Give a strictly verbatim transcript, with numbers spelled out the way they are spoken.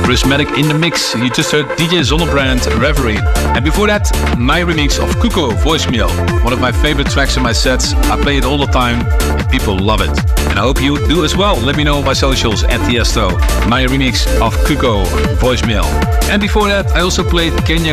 Prismatic in the mix. You just heard D J Zonnebrand, Reverie. And before that, my remix of Kuko, Voicemail. One of my favorite tracks in my sets. I play it all the time and people love it. And I hope you do as well. Let me know on my socials at Tiesto. My remix of Kuko, Voicemail. And before that, I also played Kenya